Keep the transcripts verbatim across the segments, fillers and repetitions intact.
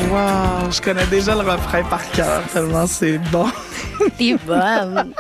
Wow, je connais déjà le refrain par cœur, tellement c'est bon. T'es bonne.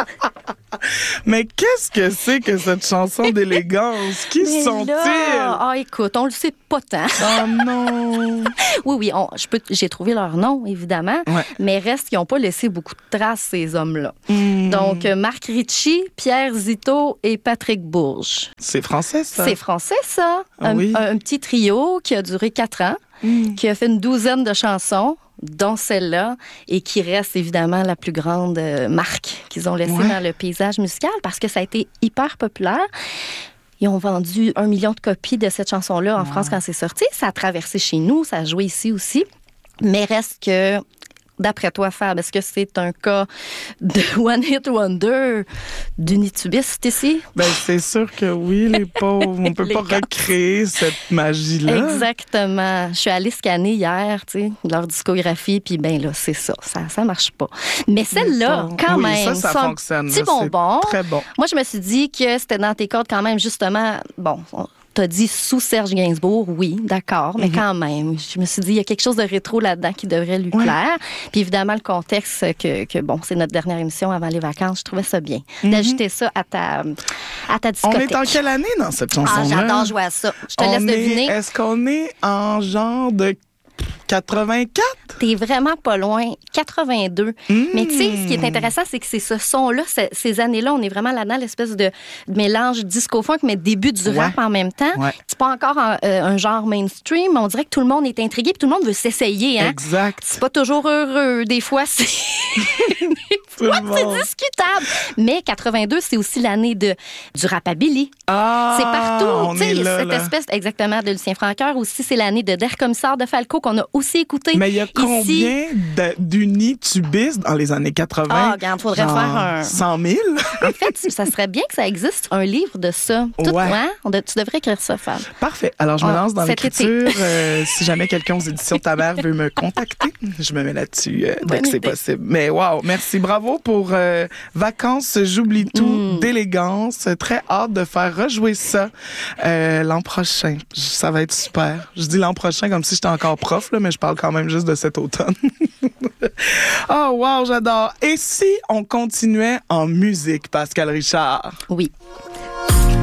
Mais qu'est-ce que c'est que cette chanson d'élégance? Qui Mais sont-ils? là, ah, écoute, on le sait pas tant. Oh non! Oui, oui, on, je peux, j'ai trouvé leur nom, évidemment, Ouais. mais reste qu'ils n'ont pas laissé beaucoup de traces, ces hommes-là. Mm. Donc, euh, Marc Ritchie, Pierre Zito et Patrick Bourges. C'est français, ça? C'est français, ça. Ah un, oui? un petit trio qui a duré quatre ans, Mm. qui a fait une douzaine de chansons, dont celle-là, et qui reste évidemment la plus grande euh, marque qu'ils ont laissée Ouais. dans le paysage musical parce que ça a été hyper populaire. Ils ont vendu un million de copies de cette chanson-là en Wow. France quand c'est sorti. Ça a traversé chez nous, ça a joué ici aussi. Mais reste que, d'après toi, Fab, est-ce que c'est un cas de One Hit Wonder d'unitubiste ici? Ben, c'est sûr que oui, les pauvres. On peut Les pas gars. recréer cette magie-là. Exactement. Je suis allée scanner hier, tu sais, leur discographie, puis ben là, c'est ça, ça, ça marche pas. Mais celle-là, Bon. quand Oui, même, ça, ça c'est un fonctionne. petit là, c'est bonbon. Très bon. Moi, je me suis dit que c'était dans tes cordes quand même, justement, bon, on- t'as dit sous Serge Gainsbourg, oui, d'accord, mais Mhm. quand même, je me suis dit, il y a quelque chose de rétro là-dedans qui devrait lui Ouais. plaire. Puis évidemment, le contexte que, que, bon, c'est notre dernière émission avant les vacances, je trouvais ça bien, Mhm. d'ajouter ça à ta, à ta On discothèque. est en quelle année dans cette Ah, chanson-là? j'adore jouer à ça. Je te On laisse est- deviner. Est-ce qu'on est en genre de quatre-vingt-quatre? T'es vraiment pas loin. quatre-vingt-deux. Mmh. Mais tu sais, ce qui est intéressant, c'est que c'est ce son-là, c'est- ces années-là, on est vraiment là-dedans, l'espèce de mélange disco-funk, mais début du Ouais. rap en même temps. Ouais. C'est pas encore un, euh, un genre mainstream, mais on dirait que tout le monde est intrigué, puis tout le monde veut s'essayer. Hein? Exact. C'est pas toujours heureux. Des fois, c'est... Tout le c'est monde. discutable. Mais quatre-vingt-deux, c'est aussi l'année de, du rapabilly. Ah, C'est partout. on Tu sais, est là, cette là. espèce, exactement, de Lucien Francoeur aussi, c'est l'année de Der Commissaire de Falco qu'on a aussi écouté. Mais il y a ici. combien de- d'unitubistes dans les années Ah, quatre-vingts? regarde, faudrait Genre faire un... cent mille? En fait, ça serait bien que ça existe, un livre de ça. Tout, Ouais. hein? On de- tu devrais écrire ça, Fab. Parfait. Alors, je me Ah, lance dans cet l'écriture. Euh, si jamais quelqu'un aux éditions Ta Mère veut me contacter, je me mets là-dessus euh, dès Bonne que c'est idée. possible. Mais wow, merci. Bravo pour euh, Vacances, j'oublie tout, Mm. d'élégance. Très hâte de faire rejouer ça euh, l'an prochain. J- Ça va être super. Je dis l'an prochain comme si j'étais encore prof, là, mais je parle quand même juste de cet automne. Oh, wow, j'adore. Et si on continuait en musique, Pascal Richard? Oui.